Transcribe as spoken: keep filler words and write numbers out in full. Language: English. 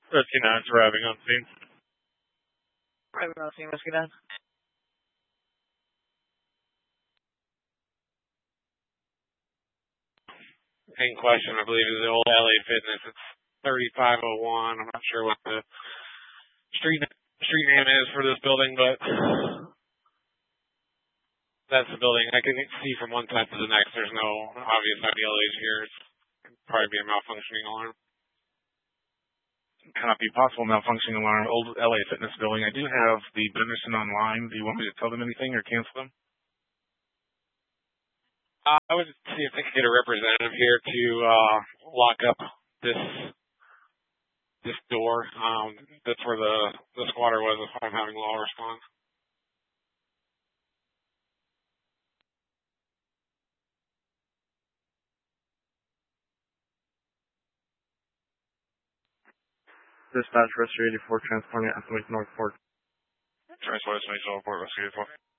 Rescue nine's arriving on scene. Arriving on scene, Rescue nine. In question, I believe, is the old L A Fitness. It's thirty-five oh one. I'm not sure what the street street name is for this building, but that's the building. I can see from one side to the next. There's no obvious I D L H here. It's probably be a malfunctioning alarm. Cannot be possible malfunctioning alarm. Old L A Fitness building. I do have the Benderson online. Do you want me to tell them anything or cancel them? Uh, I would see if they could get a representative here to uh, lock up this this door. Um, that's where the, the squatter was. If I'm having low response. Dispatch, Rescue eighty-four, transporting estimate North Fork. Transport estimate North Fork, Rescue eighty-four.